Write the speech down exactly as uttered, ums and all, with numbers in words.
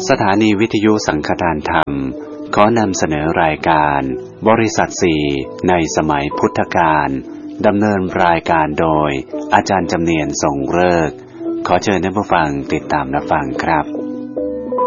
สถานีวิทยุสังฆทานธรรมขอนำเสนอรายการบริษัทสี่ในสมัยพุทธกาลดำเนินรายการโดยอาจารย์จำเนียนทรงฤกษ์ขอเชิญท่านผู้ฟังติดตามรับฟังครับ